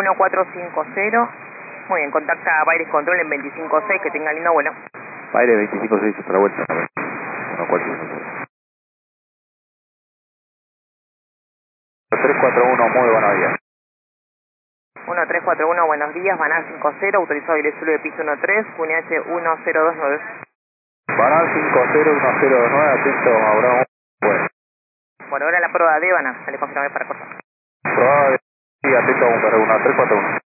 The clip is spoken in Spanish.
1450. Muy bien, contacta a Baires Control en 256, que tenga lindo vuelo. Baires 256, otra vuelta. 1450. 1341, muy buenos días. 1341, buenos días, Banal 50, autorizado y suelo de piso 13, QNH 1029. Banal 501029, atento, Abraham. Bueno. Por ahora la prueba de Banal, se le confirmé para cortar. Probable, sí, atento, 1341.